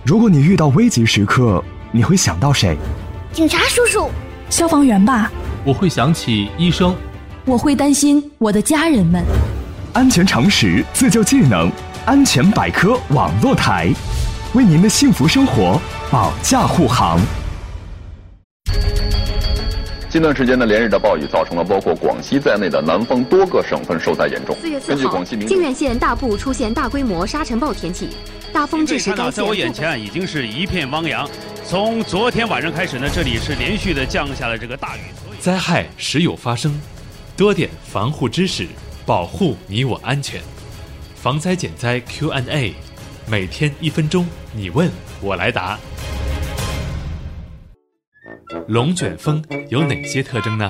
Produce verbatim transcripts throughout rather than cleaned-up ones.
如果你遇到危急时刻，你会想到谁？ 警察叔叔。 消防员吧。 我会想起医生。 我会担心我的家人们。 安全常识，自救技能，安全百科网络台，为您的幸福生活保驾护航。 近段时间的连日的暴雨造成了包括广西在内的南方多个省份受灾严重。 四月四号，靖远县大部出现大规模沙尘暴天气，大风致使该县。 在我眼前已经是一片汪洋。从昨天晚上开始呢，这里是连续的降下了这个大雨。 灾害时有发生，多点防护知识，保护你我安全。防灾减灾 Q and A， 每天一分钟，你问我来答。龙卷风有哪些特征呢？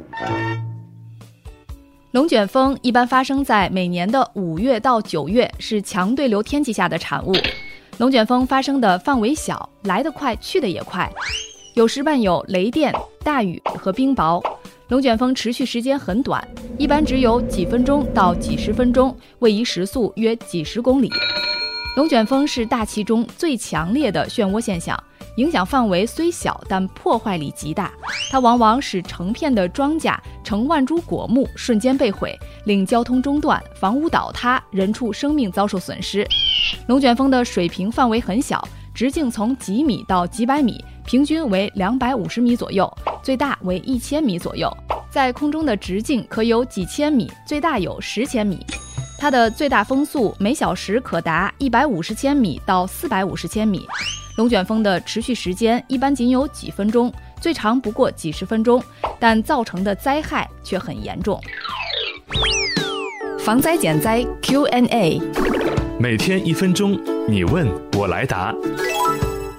龙卷风一般发生在每年的五月到九月，是强对流天气下的产物。龙卷风发生的范围小，来得快，去得也快，有时伴有雷电、大雨和冰雹。龙卷风持续时间很短，一般只有几分钟到几十分钟，位移时速约几十公里。龙卷风是大气中最强烈的漩涡现象，影响范围虽小，但破坏力极大。它往往使成片的庄稼、成万株果木瞬间被毁，令交通中断、房屋倒塌、人畜生命遭受损失。龙卷风的水平范围很小，直径从几米到几百米，平均为两百五十米左右，最大为一千米左右。在空中的直径可有几千米，最大有十千米。它的最大风速每小时可达一百五十千米到四百五十千米。龙卷风的持续时间一般仅有几分钟，最长不过几十分钟，但造成的灾害却很严重。防灾减灾 Q and A， 每天一分钟，你问我来答。